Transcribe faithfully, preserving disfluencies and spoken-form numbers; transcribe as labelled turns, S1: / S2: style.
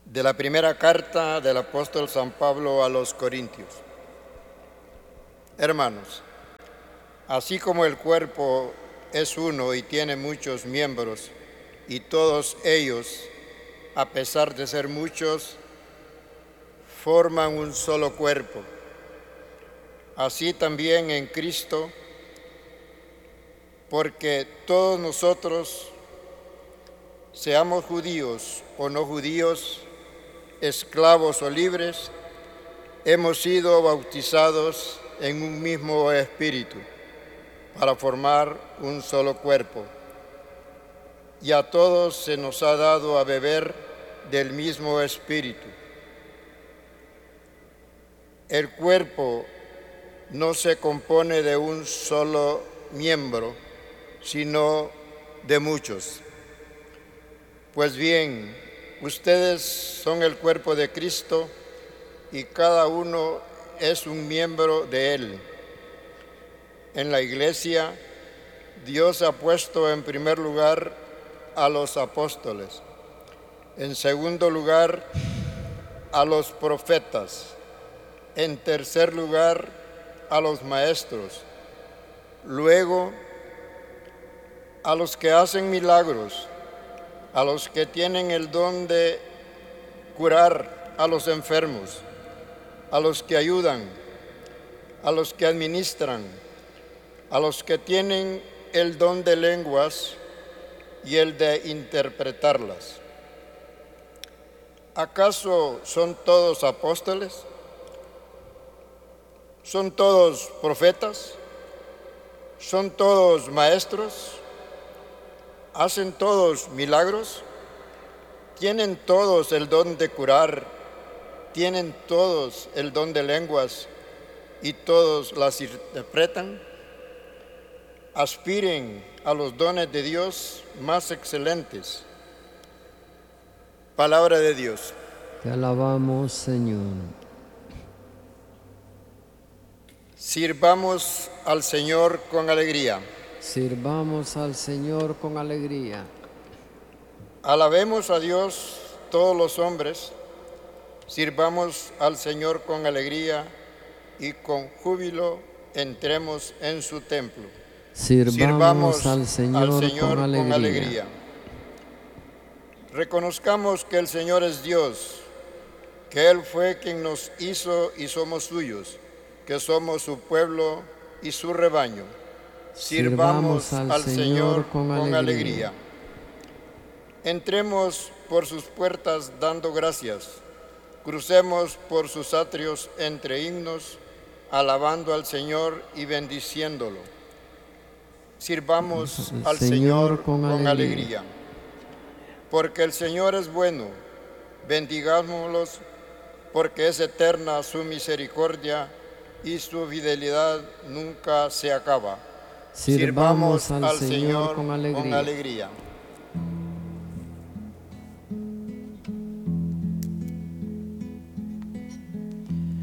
S1: De la primera carta del apóstol San Pablo a los Corintios. Hermanos, así como el cuerpo es uno y tiene muchos miembros, y todos ellos, a pesar de ser muchos, forman un solo cuerpo, así también en Cristo, porque todos nosotros, seamos judíos o no judíos, esclavos o libres, hemos sido bautizados en un mismo espíritu para formar un solo cuerpo. Y a todos se nos ha dado a beber del mismo espíritu. El cuerpo no se compone de un solo miembro, sino de muchos. Pues bien, ustedes son el cuerpo de Cristo y cada uno es un miembro de Él. En la Iglesia, Dios ha puesto en primer lugar a los apóstoles, en segundo lugar a los profetas, en tercer lugar a los maestros, luego a los que hacen milagros, a los que tienen el don de curar a los enfermos, a los que ayudan, a los que administran, a los que tienen el don de lenguas y el de interpretarlas. ¿Acaso son todos apóstoles? ¿Son todos profetas? ¿Son todos maestros? ¿Hacen todos milagros? ¿Tienen todos el don de curar? ¿Tienen todos el don de lenguas y todos las interpretan? Aspiren a los dones de Dios más excelentes. Palabra de Dios.
S2: Te alabamos, Señor.
S1: Sirvamos al Señor con alegría.
S2: Sirvamos al Señor con alegría.
S1: Alabemos a Dios todos los hombres. Sirvamos al Señor con alegría y con júbilo entremos en su templo.
S2: Sirvamos,
S1: Sirvamos
S2: al Señor,
S1: al Señor
S2: con, alegría.
S1: con alegría. Reconozcamos que el Señor es Dios, que Él fue quien nos hizo y somos suyos, que somos su pueblo y su rebaño. Sirvamos, Sirvamos al, al Señor, Señor con, con alegría. alegría. Entremos por sus puertas dando gracias. Crucemos por sus atrios entre himnos, alabando al Señor y bendiciéndolo. Sirvamos
S2: al
S1: al
S2: Señor,
S1: Señor
S2: con,
S1: con
S2: alegría.
S1: alegría. Porque el Señor es bueno, bendigámoslos, porque es eterna su misericordia y su fidelidad nunca se acaba.
S2: Sirvamos, Sirvamos al,
S1: al
S2: Señor,
S1: Señor
S2: con alegría.
S1: Con alegría.